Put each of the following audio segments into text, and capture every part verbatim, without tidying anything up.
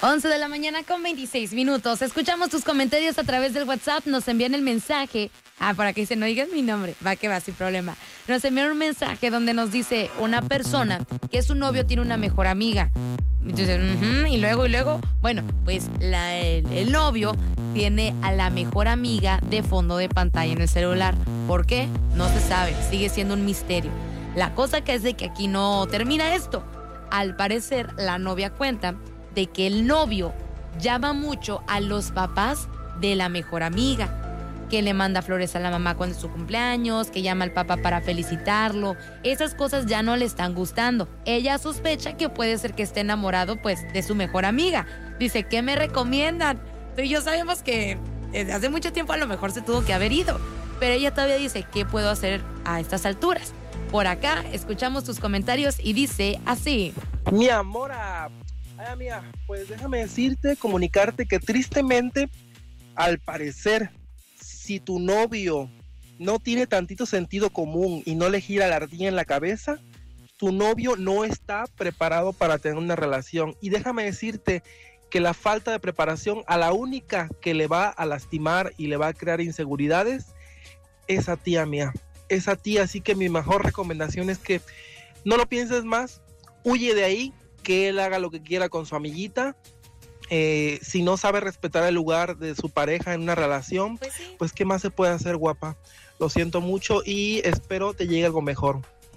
once de la mañana con veintiséis minutos. Escuchamos tus comentarios a través del WhatsApp. Nos envían el mensaje. Ah, por aquí dice, no digas mi nombre. Va que va, sin problema. Nos envían un mensaje donde nos dice una persona que su novio tiene una mejor amiga. Entonces, uh-huh, y luego, y luego, bueno, pues la, el, el novio tiene a la mejor amiga de fondo de pantalla en el celular. ¿Por qué? No se sabe. Sigue siendo un misterio. La cosa que es de que aquí no termina esto. Al parecer, la novia cuenta de que el novio llama mucho a los papás de la mejor amiga, que le manda flores a la mamá cuando es su cumpleaños, que llama al papá para felicitarlo. Esas cosas ya no le están gustando. Ella sospecha que puede ser que esté enamorado, pues, de su mejor amiga. Dice, ¿qué me recomiendan? Tú y yo sabemos que desde hace mucho tiempo a lo mejor se tuvo que haber ido, pero ella todavía dice, ¿qué puedo hacer a estas alturas? Por acá escuchamos tus comentarios y dice así. Mi amor, ay, amiga, pues déjame decirte, comunicarte que tristemente, al parecer, si tu novio no tiene tantito sentido común y no le gira la ardilla en la cabeza, tu novio no está preparado para tener una relación. Y déjame decirte que la falta de preparación a la única que le va a lastimar y le va a crear inseguridades es a ti, amiga. Es a ti, así que mi mejor recomendación es que no lo pienses más, huye de ahí, que él haga lo que quiera con su amiguita. Eh, si no sabe respetar el lugar de su pareja en una relación, pues, sí. pues ¿qué más se puede hacer, guapa? Lo siento mucho y espero te llegue algo mejor.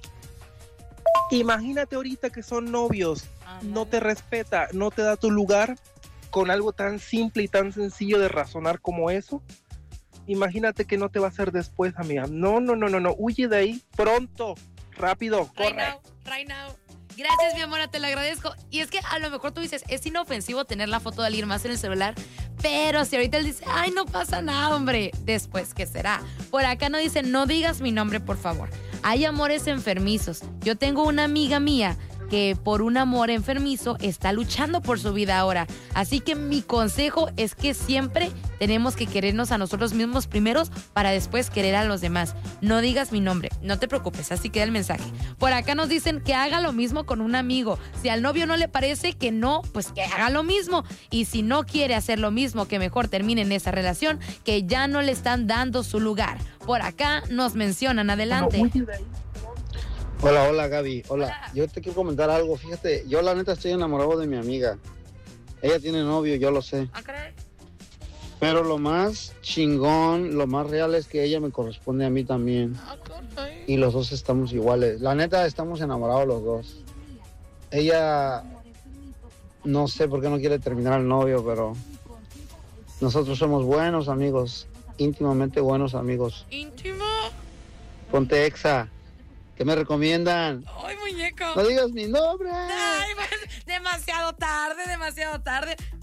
Imagínate ahorita que son novios, ah, no te respeta, no te da tu lugar con algo tan simple y tan sencillo de razonar como eso. Imagínate que no te va a hacer después, amiga. No, no, no, no, no, huye de ahí pronto, rápido, corre. Right now, right now. Gracias, mi amor, te lo agradezco. Y es que a lo mejor tú dices, es inofensivo tener la foto de alguien más en el celular, pero si ahorita él dice, ay, no pasa nada, hombre, después, ¿qué será? Por acá no dice, no digas mi nombre, por favor. Hay amores enfermizos. Yo tengo una amiga mía que por un amor enfermizo está luchando por su vida ahora. Así que mi consejo es que siempre tenemos que querernos a nosotros mismos primeros para después querer a los demás. No digas mi nombre, no te preocupes, así queda el mensaje. Por acá nos dicen que haga lo mismo con un amigo. Si al novio no le parece que no, pues que haga lo mismo. Y si no quiere hacer lo mismo, que mejor termine en esa relación, que ya no le están dando su lugar. Por acá nos mencionan, adelante. Hola, hola Gaby, hola. hola. Yo te quiero comentar algo, fíjate, yo la neta estoy enamorado de mi amiga. Ella tiene novio, yo lo sé. Pero lo más chingón, lo más real es que ella me corresponde a mí también. Y los dos estamos iguales. La neta, estamos enamorados los dos. Ella, no sé por qué no quiere terminar el novio, pero nosotros somos buenos amigos, íntimamente buenos amigos. ¿Íntimo? Ponte exa. ¿Qué me recomiendan? ¡Ay, muñeco! No digas mi nombre. Ay, demasiado tarde, demasiado tarde.